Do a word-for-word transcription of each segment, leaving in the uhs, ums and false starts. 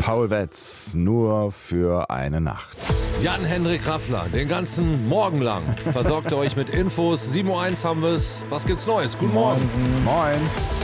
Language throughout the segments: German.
Paul Wetz, nur für eine Nacht. Jan-Henrik Raffler, den ganzen Morgen lang versorgt er euch mit Infos. sieben Uhr eins haben wir es. Was gibt's Neues? Guten Morgen. Moin.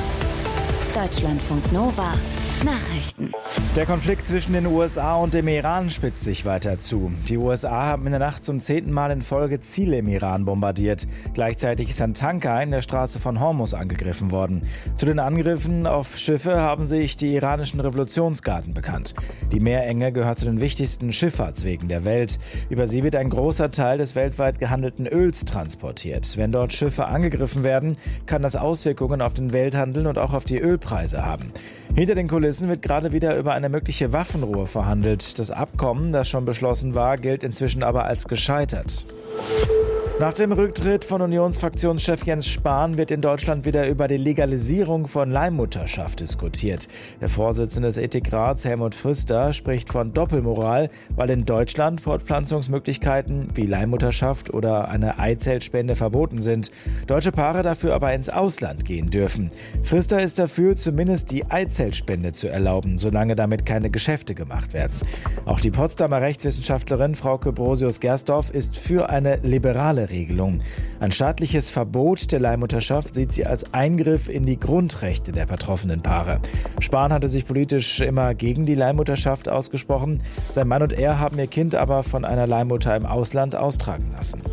Deutschlandfunk Nova. Nachrichten. Der Konflikt zwischen den U S A und dem Iran spitzt sich weiter zu. Die U S A haben in der Nacht zum zehnten Mal in Folge Ziele im Iran bombardiert. Gleichzeitig ist ein Tanker in der Straße von Hormuz angegriffen worden. Zu den Angriffen auf Schiffe haben sich die iranischen Revolutionsgarden bekannt. Die Meerenge gehört zu den wichtigsten Schifffahrtswegen der Welt. Über sie wird ein großer Teil des weltweit gehandelten Öls transportiert. Wenn dort Schiffe angegriffen werden, kann das Auswirkungen auf den Welthandel und auch auf die Ölpreise haben. Hinter den Kulissen wird gerade wieder über eine mögliche Waffenruhe verhandelt. Das Abkommen, das schon beschlossen war, gilt inzwischen aber als gescheitert. Nach dem Rücktritt von Unionsfraktionschef Jens Spahn wird in Deutschland wieder über die Legalisierung von Leihmutterschaft diskutiert. Der Vorsitzende des Ethikrats Helmut Pfister spricht von Doppelmoral, weil in Deutschland Fortpflanzungsmöglichkeiten wie Leihmutterschaft oder eine Eizellspende verboten sind. Deutsche Paare dafür aber ins Ausland gehen dürfen. Pfister ist dafür, zumindest die Eizellspende zu erlauben, solange damit keine Geschäfte gemacht werden. Auch die Potsdamer Rechtswissenschaftlerin Frauke Brosius-Gersdorf ist für eine liberale Regelung. Ein staatliches Verbot der Leihmutterschaft sieht sie als Eingriff in die Grundrechte der betroffenen Paare. Spahn hatte sich politisch immer gegen die Leihmutterschaft ausgesprochen. Sein Mann und er haben ihr Kind aber von einer Leihmutter im Ausland austragen lassen.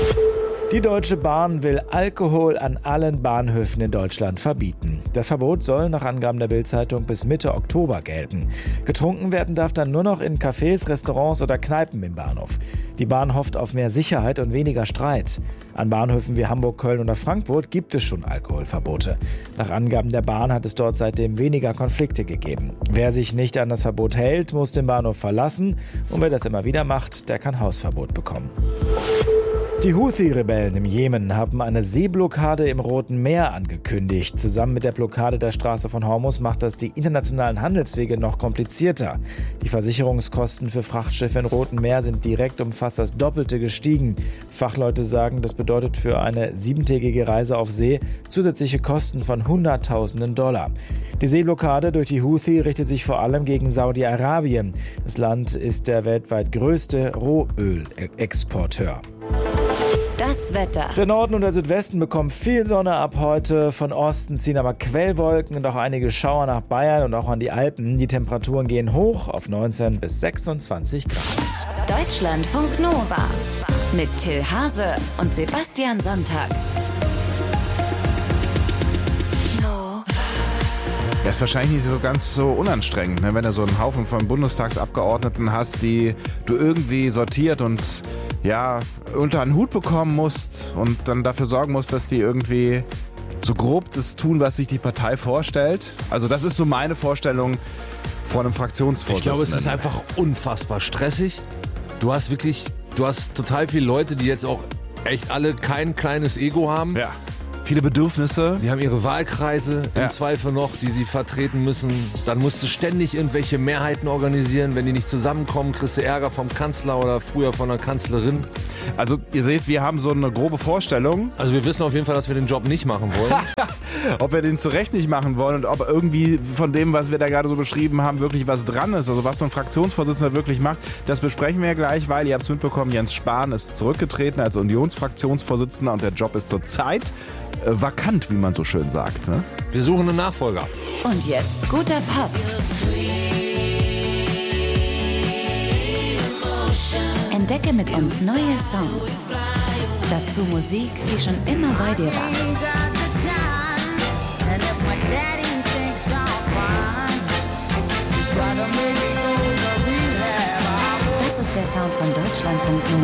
Die Deutsche Bahn will Alkohol an allen Bahnhöfen in Deutschland verbieten. Das Verbot soll nach Angaben der Bild-Zeitung bis Mitte Oktober gelten. Getrunken werden darf dann nur noch in Cafés, Restaurants oder Kneipen im Bahnhof. Die Bahn hofft auf mehr Sicherheit und weniger Streit. An Bahnhöfen wie Hamburg, Köln oder Frankfurt gibt es schon Alkoholverbote. Nach Angaben der Bahn hat es dort seitdem weniger Konflikte gegeben. Wer sich nicht an das Verbot hält, muss den Bahnhof verlassen. Und wer das immer wieder macht, der kann Hausverbot bekommen. Die Houthi-Rebellen im Jemen haben eine Seeblockade im Roten Meer angekündigt. Zusammen mit der Blockade der Straße von Hormuz macht das die internationalen Handelswege noch komplizierter. Die Versicherungskosten für Frachtschiffe im Roten Meer sind direkt um fast das Doppelte gestiegen. Fachleute sagen, das bedeutet für eine siebentägige Reise auf See zusätzliche Kosten von Hunderttausenden Dollar. Die Seeblockade durch die Houthi richtet sich vor allem gegen Saudi-Arabien. Das Land ist der weltweit größte Rohölexporteur. Das Wetter. Der Norden und der Südwesten bekommen viel Sonne ab heute. Von Osten ziehen aber Quellwolken und auch einige Schauer nach Bayern und auch an die Alpen. Die Temperaturen gehen hoch auf neunzehn bis sechsundzwanzig Grad. Deutschlandfunk Nova. Mit Till Hase und Sebastian Sonntag. Das ist wahrscheinlich nicht so ganz so unanstrengend, ne? Wenn du so einen Haufen von Bundestagsabgeordneten hast, die du irgendwie sortiert und ja, unter einen Hut bekommen musst und dann dafür sorgen musst, dass die irgendwie so grob das tun, was sich die Partei vorstellt. Also das ist so meine Vorstellung von einem Fraktionsvorsitzenden. Ich glaube, es ist einfach unfassbar stressig. Du hast wirklich, du hast total viele Leute, die jetzt auch echt alle kein kleines Ego haben. Ja. Viele Bedürfnisse. Die haben ihre Wahlkreise im Ja. Zweifel noch, die sie vertreten müssen. Dann musst du ständig irgendwelche Mehrheiten organisieren. Wenn die nicht zusammenkommen, kriegst du Ärger vom Kanzler oder früher von der Kanzlerin. Also ihr seht, wir haben so eine grobe Vorstellung, Also wir wissen auf jeden Fall, dass wir den Job nicht machen wollen. ob wir den zu Recht nicht machen wollen und ob irgendwie von dem, was wir da gerade so beschrieben haben, wirklich was dran ist. Also was so ein Fraktionsvorsitzender wirklich macht, das besprechen wir gleich, weil ihr habt es mitbekommen, Jens Spahn ist zurückgetreten als Unionsfraktionsvorsitzender und der Job ist zurzeit äh, vakant, wie man so schön sagt. Ne? Wir suchen einen Nachfolger. Und jetzt guter Pop. Entdecke mit uns neue Songs. Dazu Musik, die schon immer bei dir war. Das ist der Sound von Deutschlandfunk Nova.